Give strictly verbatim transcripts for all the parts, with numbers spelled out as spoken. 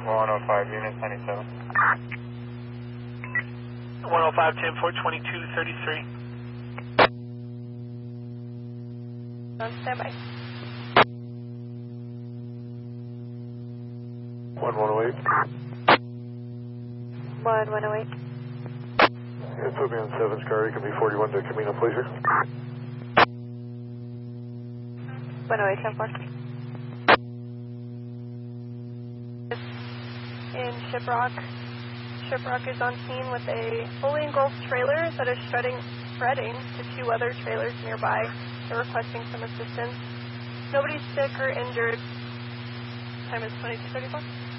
one oh five, unit ninety-seven. one oh five, ten four, twenty-two thirty-three. On standby. one one oh eight. one one oh eight. Yeah, put me on seven's car. You can be forty-one to Camino Placer. one oh eight, ten four. In Shiprock. Shiprock is on scene with a fully engulfed trailer that is shredding, spreading to two other trailers nearby. They're requesting some assistance. Nobody's sick or injured. Time is twenty-two thirty-four.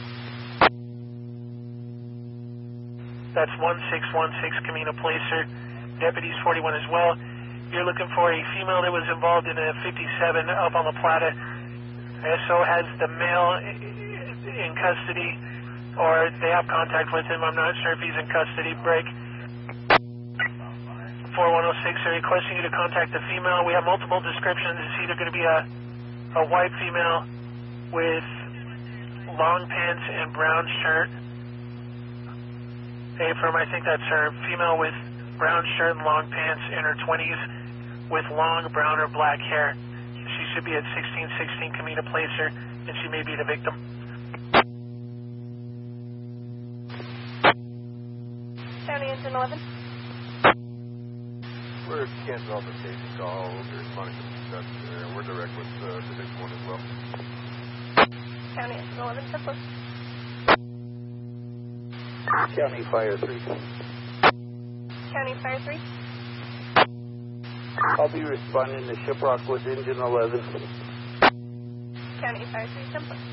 That's one six one six Camino Placer. Deputies forty-one as well. You're looking for a female that was involved in a fifty-seven up on La Plata. S O has the male in custody, or they have contact with him. I'm not sure if he's in custody. Break. four one oh six, they're requesting you to contact the female. We have multiple descriptions. It's either going to be a, a white female with long pants and brown shirt. Affirm, I think that's her. Female with brown shirt and long pants in her twenties with long brown or black hair. She should be at sixteen sixteen Camino Placer, and she may be the victim. County engine eleven. We're canceling off the station call. We're responding to discuss. Uh, we're direct with uh, Division one as well. County engine eleven, ten four. County Fire three. County Fire three. I'll be responding to Shiprock with engine eleven. County Fire three, ten four.